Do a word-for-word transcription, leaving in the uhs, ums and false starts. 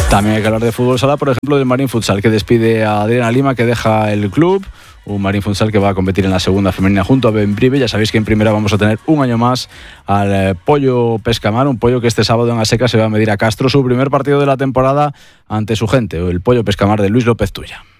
También hay que hablar de fútbol sala, por ejemplo, del Marín Futsal, que despide a Adriana Lima, que deja el club. Un Marín Futsal que va a competir en la segunda femenina junto a Bembrive. Ya sabéis que en primera vamos a tener un año más al eh, Pollo Pescamar, un Pollo que este sábado en Aseca se va a medir a Castro, su primer partido de la temporada ante su gente, el Pollo Pescamar de Luis López Tuya.